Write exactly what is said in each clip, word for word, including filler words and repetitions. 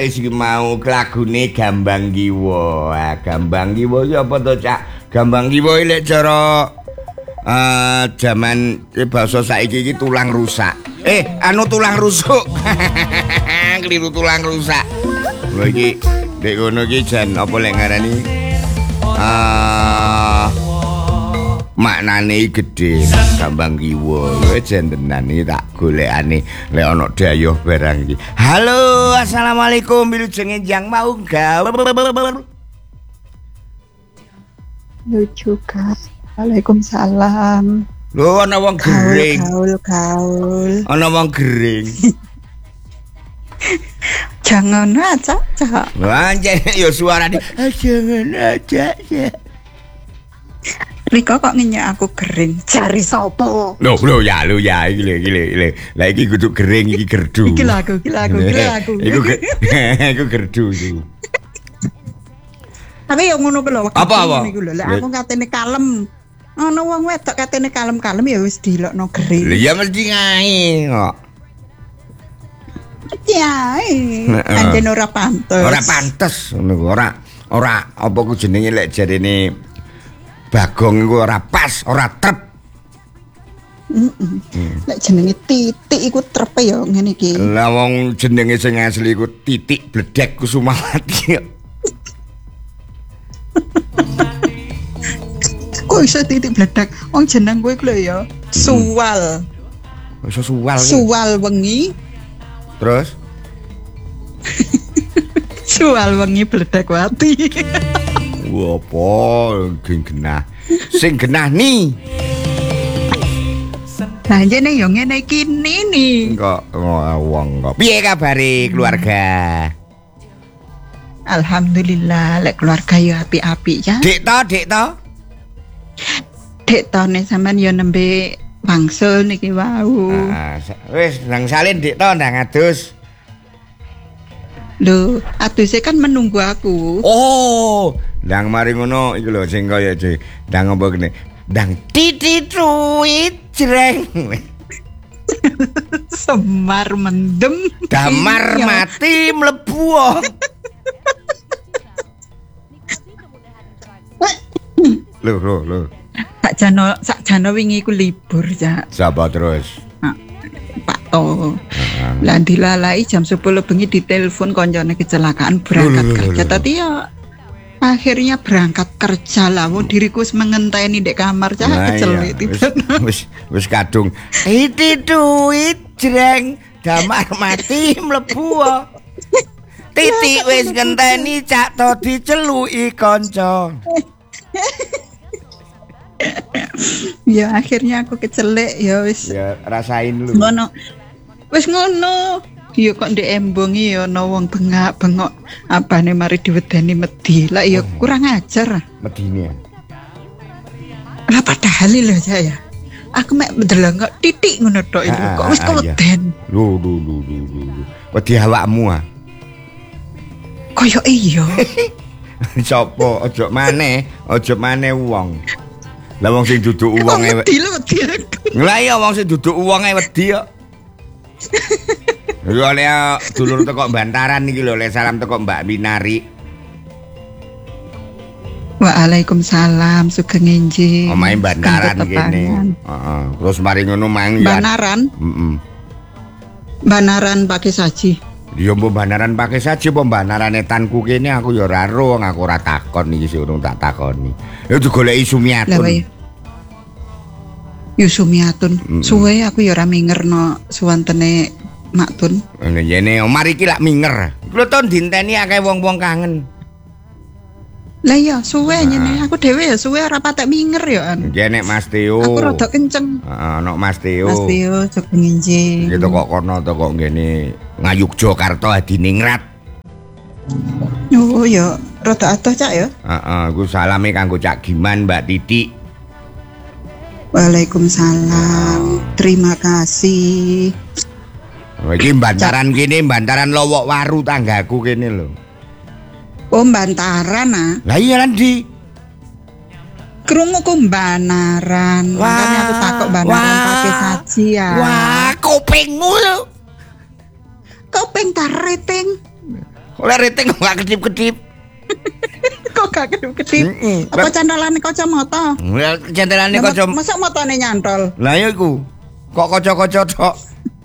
wis iki mau lagune Gambang Kiwa. Ah, Gambang Kiwa iki apa to, Cak? Gambang Kiwa iki lek cara eh jaman basa saiki iki tulang rusak. Eh, anu tulang rusuk. Keliru tulang rusak. Lho iki dek ngono iki jan apa lek ngarani? Ah maknane gedhe Gambang Kiwa. Kowe jendenan iki tak golekane lek ana dayuh barang iki. Halo, assalamualaikum wilujeng enjang mau gawe. Lucu kan. Waalaikumsalam. Lho ana wong gering. Gaul, gaul. Ana wong gering. Jangan aja, Cak. Anjir ya suarane. Jangan aja ya. Riko kok ngenyek aku gering. Cari sopo? Loh, loh ya, loh ya, iki lho, iki lho. Lah iki kudu gering, iki gerdu. Iki lagu, iki lagu, iki lagu. Iku iku gerdu iki. Tapi yo ngono ku lho. Apa apa? Niku lho, lek aku katene kalem. Ana wong wedok katene kalem-kalem ya wis dilokno gering. Lha ya mesti ngae kok. Ya, anjen ora pantes. Ora pantes ngono ora ora apa ku jenenge lek jarene Bagong iku ora pas, ora trep. Heeh. Lek jenenge Titik iku trepe ya ngene iki. Lah wong jenenge sing asli iku Titik Bledek Kusumawati. Kok iso Titik Bledek? Wong jeneng kowe iku lho ya Suwal. Iso suwal. Suwal wengi. Terus Suwal wengi Bledekwati. Apa sing genah? Sing genah ni. Lah jene yo ngene iki nini. Kok wong kok. Piye kabare keluarga? Alhamdulillah lek keluarga yo apik-apik ya. Dik to, dik to. Dek tone sampean yo nembe wangsul niki wau. Ah, wis nang salin dik to ndang adus. Lho, aduse kan menunggu aku. Oh, ndang mari ngono iku lho sing kaya ndang apa kene. Ndang titituit jreng. Semar mendem. Damar mati mlebu. Lho, lho, lho. Sak jano, sak jano wingi iku libur ya. Sapa terus? Pak To. Lah dilalai jam sepuluh bengi ditelepon koncone kecelakaan berangkat kerja. Tadi ya akhirnya berangkat kerja lah. Wong diriku wis mengenteni ndek kamar cah kecelik tiba. Wis wis kadung. Iti duit jreng damar mati mlebu. Titik wis ngenteni Cak To diceluki kanca. Ya akhirnya aku kecelek ya wis. Ya rasain lu. Ngono. Wis ngono. Ya kok ndek embongi ya ana wong bengak-bengok apane mari diwedeni medhi. Lah ya kurang ajar. Medine. Lah padahal lho saya. Aku mek ndelok titik ngono tok itu. Kok wis keweden. Lho lho lho lho. Wedi awakmu ah. Kaya iya. Sopo ojo maneh, ojo maneh wong. Lah wong sing duduk wonge wedi lho wedi. Lah iya wong sing duduk wonge wedi kok. Yo le dulur teko Bantaran iki lho, le salam teko Mbak Minari. Waalaikumsalam, sugeng enjing. Omahe Bantaran kene. Heeh. Terus mari ngono mang ya. Banaran? Heeh. Banaran pakai saji. Ya mbok Banaran pakai saji apa Banaran etanku kene aku ya ora ro, aku ora takon iki sing urung tak takoni. Ya digoleki Sumiatun. Lah wae. Yusumiatun. Mm-mm. Suwe aku ya ora mingerno suwantene Maktun. Ngene yene omar iki lak minger. Kulo to dinteni akeh wong-wong kangen. Lah iya suwe nyene aku dhewe ya suwe ora patek minger ya. Nggih nek Mas Teo. Aku rada kenceng. Heeh, nek Mas Teo. Mas Teo sugeng enjing. Gitu kok kono to kok ngene Ngayogyakarta Hadiningrat. Oh ya rada adoh Cak ya. Heeh, iku salame kanggo Cak Giman, Mbak Titik. Waalaikumsalam. Terima kasih. Oh, iki Bantaran kene, Bantaran Lowok Waru tanggaku kene lho. Oh, Bantaran ah. Lah iya lan di. Krungu ku Banaran. Makane aku takok Banaran pakai saji ya. Wah, kupingmu lho. Kuping tareting. Oleh rating kok gak kedip-kedip. Kok gak kedip-kedip? Apa candalane kacamata? Ya candalane kaca. Masa matane nyantol? Lah ya iku. Kok kaca-kaca tok.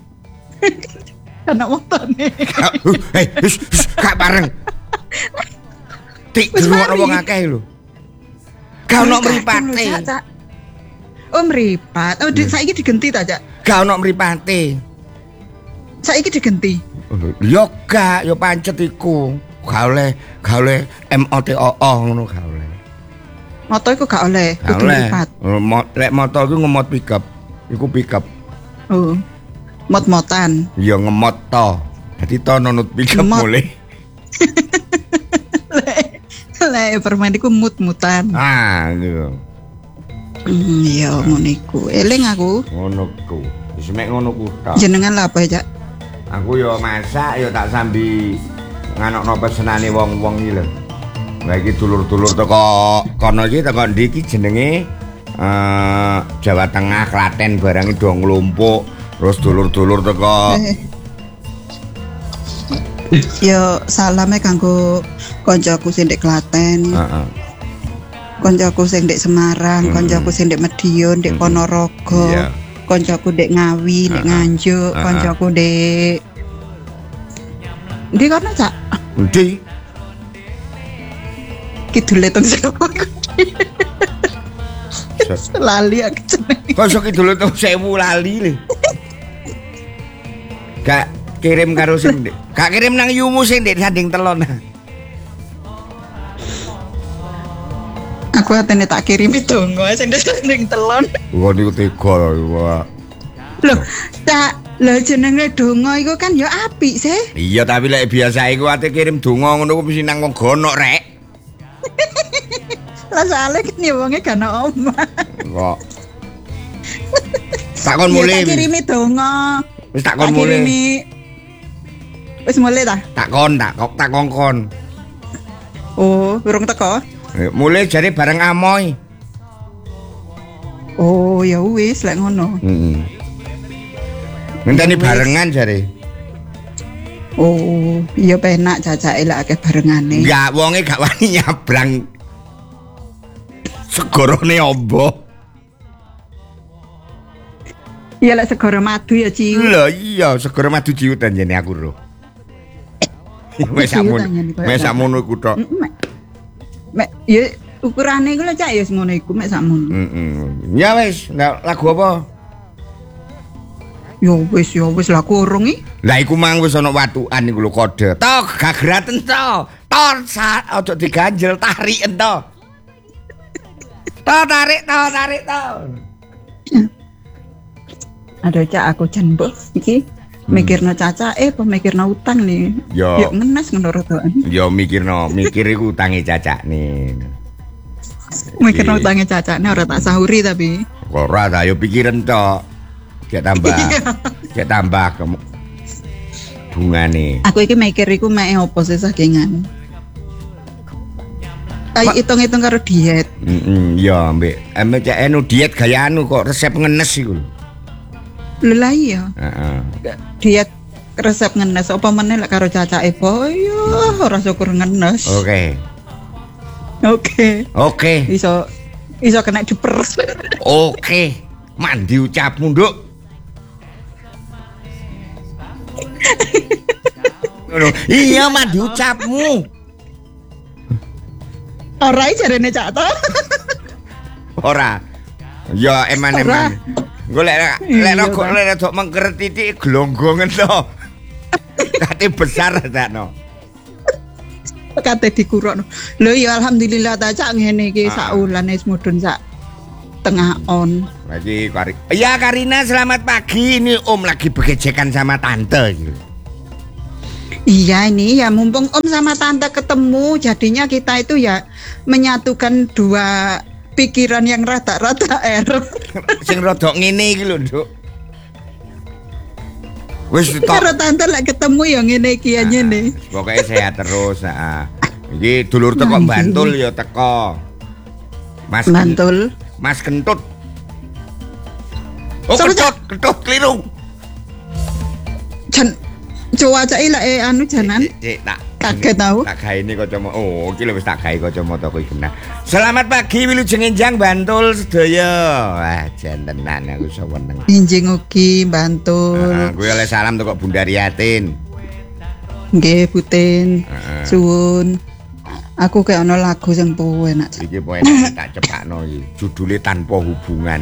Anak matane. Hei, gak bareng. Tik durung wong akeh lho. Gak ono mripate. Oh mripat. Oh saiki digenti ta, Cak? Gak ono mripate. Saiki digenti. Yo gak, yo pancet iku. Gak oleh, gak oleh M O T O O ngono gak oleh. Moto iku gak oleh, kudu mripat. Lek moto iku ngemot pickup. Iku pickup. Oh. Mot-motan. Ya ngemot to. Dadi to nunut pickup mulai. Lek permen iku mut-mutan. Ah, gitu. Hmm, ya ngono iku. Eling aku. Ngono ku. Wis mek ngono ku tok. Jenengan lha apa, Cak? Aku yo masak yo tak sambi nganokno pesenane wong-wong iki lho. Lah iki dulur-dulur teko kono iki teko ndi iki jenenge eh Jawa Tengah, Klaten barang do nglumpuk. Terus dulur-dulur teko yo salame kanggo koncoku sing ndek Klaten. Heeh. Koncoku sing ndek Semarang, koncoku sing ndek Medion, ndek Ponorogo. Yeah. Koncoku ndek Ngawi, ndek Nganjuk, koncoku ndek Ndi kono, Cak? Ndi? Kidule teng sewu. Lali aku jenenge. Kok iso kidule teng sewu lali le. Gak kirim karo sing ndek. Gak kirim nang yumu sing ndek sanding telon. Aku atene tak kirimi donga sing ndek sanding telon. Wah niku tega wah. Loh, Cak, lho jenenge donga iku kan ya apik sih. Iya, tapi lek biasa iku ate kirim donga ngono ku mesti nang wong gonok rek. Lah sale kan ya wonge gak ono omah. Kok. Takon mulai. Tak kirimi donga. Wis takon mulai. Wis mulai ta? Takon, tak kok tak kongkon. Oh, urung teko. Mulai jare bareng Amoy. Oh, ya wis lek ngono. Heeh. Ngenteni barengan jare. Oh, iya penak cacake lek akeh barengane. Enggak, wonge gak wani nyabrang. Segorone ombo. Iya lek segoro madu ya ciu. Lho iya, segoro madu ciu tanjene aku ro. Wes sakmono. Wes sakmono iku tok. Mek ya ukurane iku lho Cak ya ngono iku mek sakmono. Heeh. Ya wis, lagu apa? Yo wis yo wis lah kurung iki. Lah iku mang wis ana watukan iku lho kode. Tok gagraten to. Tor aja diganjel tarik ento. To tarik to tarik to. Aduh Cak aku jan mbok iki mikirno cacake apa mikirno utang nih. Yo yo ngenes ngono rodokan. Yo mikirno, mikir iku utange cacakne. Mikirno utange cacakne ora tak sahuri tapi. Ora ta yo pikiran tok. Cek tambah. Cek tambah kamu bungane. Aku iki mikir iku mek opo sih sakingan. Ayo hitung-hitung karo diet. Heeh, ya mbek ame cek anu diet gaya anu kok resep ngenes iku. Lha lah iya. Heeh. Diet resep ngenes apa meneh lek karo cacake boyo ora syukur ngenes. Oke. Oke. Oke. Iso iso kena diperes. Oke. Mandi ucapmu, Nduk. Iya mandi ucapmu. Ora jarene Cak to. Ora. Ya eman-eman. Golek lek kok lek dok mengkeret titik glonggongen to. Kate besar sakno. Kate dikurokno. Lho ya alhamdulillah ta Cak ngene iki sak wulan wis mudhun sak tengah on. Lagi Kari. Ya Karina selamat pagi. Ini Om lagi begejekan sama tante gitu. Iya ini ya mumpung Om sama Tante ketemu jadinya kita itu ya menyatukan dua pikiran yang rada-rada error. Sing rodok ngene iki lho, Nduk. Wis tok. Karo Tante lek ketemu ya ngene iki ya ngene. Pokoke sehat terus, heeh. Iki dulur teko Bantul ya teko. Mas Bantul. Mas Kentut. Oh, Kentut, Kentut keliru. Jan Cuaca ilak eh anu janan. Cek tak kaget tahu. Tak gawe ini kacamata. Oh, iki lho wis tak gawe kacamata kuwi genah. Selamat pagi Wilujeng Enjang Bantul sedaya. Wah, jan tenan aku seneng. Enjing ugi Bantul. Heeh, kuwi oleh salam teko Bunda Riatin. Nggih, Putin. Suwun. Aku kayak ono lagu sing tuwa enak. Iki poe tak cepakno iki. Judule Tanpa Hubungan.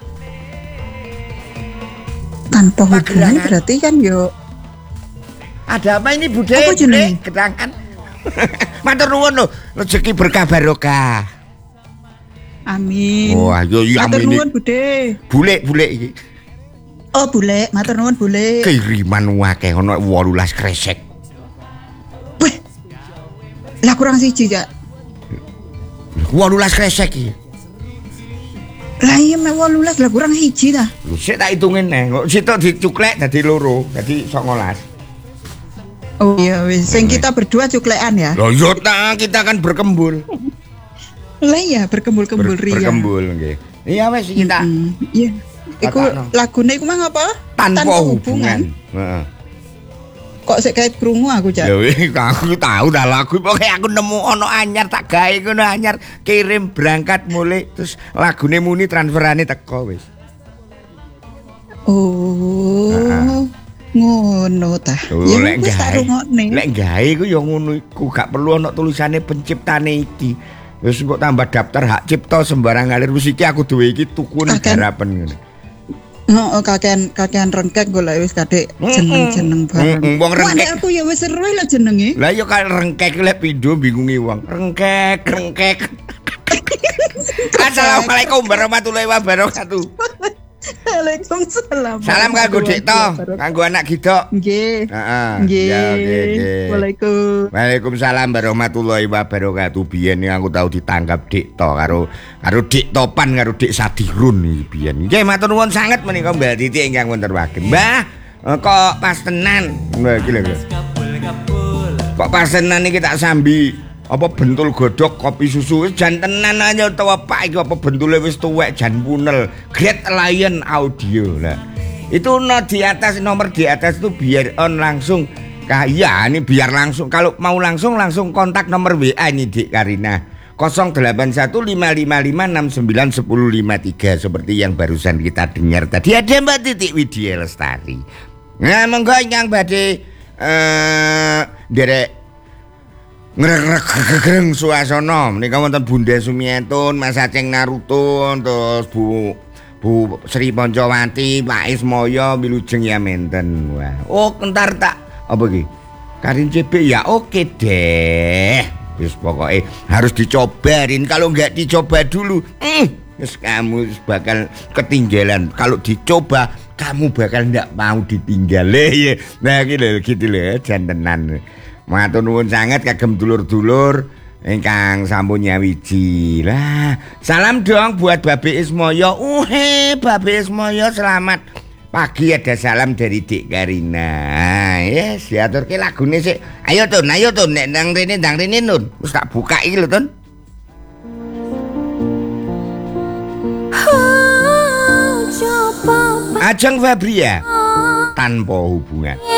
Tanpa hubungan berarti kan yo ada apa ini Bude? Apa jenenge? Kedangan. Matur nuwun lho, rezeki berkah barokah. Amin. Wah, yo yo matur amin. nuwun Bude. Bule-bule iki. Oh, bule, matur nuwun bule. Kiriman akeh ono wolulas kresek. Weh. Lah kurang siji, Cak. wolulas kresek iki. Lah iya mek wolulas lah kurang siji ta. Lho sik tak hitungin neh. Kok sitok dicuklek dadi loro, dadi songolas. Oh iya wis, sing kita berdua cuklekan ya. Loh yo ta kita kan berkembul. Lah iya berkembul-kembul Ber, ria. Berkembul nggih. Iya wis kita. Mm, iya. Iku lagune iku mang apa? Tanpa, Tanpa hubungan. Heeh. Kok sik kait krungu aku, Cak. Ya wis aku tahu dah lagu pokoke aku nemu ono anyar tak gawe ngono anyar kirim berangkat mulai terus lagune muni transferane teko wis. Oh. Nah. Ngono ta. Oh, ya lek wis tak rungokne. Lek gawe ku ya ngono iku, gak perlu ono tulisane penciptane iki. Wis mbok tambah daftar hak cipta sembarang ngalir wis iki aku duwe iki tukune garapen ngene. Heeh, kakean kakean rengkek golek wis kadek jeneng-jeneng bareng. Wong rengkek aku ya wis seru lah jenenge. Lah ya kal rengkek lek pindho bingungi wong. Rengkek, rengkek. Assalamualaikum warahmatullahi wabarakatuh. Waalaikumsalam. Salam kanggo Dikto, kanggo anak Gidok. Nggih. Heeh. Nggih. Waalaikum. Waalaikumsalam warahmatullahi wabarakatuh. Biyen aku tahu ditangkap Dikto karo karo Dik Topan karo Dik Sadirun iki biyen. Nggih matur nuwun sanget menika Mbak Titi ingkang wonten wagen. Mbah, kok pas tenan. Mbah iki lho. Kok pas tenan iki tak sambi apa bentul godhog kopi susu jan tenan aja utawa Pak iki apa bentule wis tuwek jan punel Great Lion Audio lah itu no di atas nomor di atas itu biar on langsung kaya ini biar langsung kalau mau langsung langsung kontak nomor W A ini Dik Karina nol delapan satu lima lima lima enam sembilan satu nol lima tiga seperti yang barusan kita dengar tadi ada Mbak Titik Widya Lestari. Nah monggo ingkang badhe eh derek ngrek-ngrek suasana menika wonten Bunda Sumiatun, Mas Aceng Naruto, terus Bu Bu Sri Poncowati, Pak Ismoyo, Wilujeng ya menten. Wah, oh entar tak apa iki? Karin C B ya oke deh. Wis pokoke harus dicobain. Kalau enggak dicoba dulu, hmm, wis kamu bakal ketinggalan. Kalau dicoba, kamu bakal enggak mau ditinggal. Ya. Nah gitu gitu lho, jan tenan. Matur nuwun sanget kagem dulur-dulur ingkang sampun nyawiji. Lah, salam dong buat Babe Ismoyo. Uhe, Babe Ismoyo selamat pagi ada salam dari Dik Karina. Yes, diaturke lagune sik. Ayo Tun, ayo Tun nek nang rene nang rene Nun. Wis tak buka iki lho Tun. Ajeng Febria tanpa hubungan.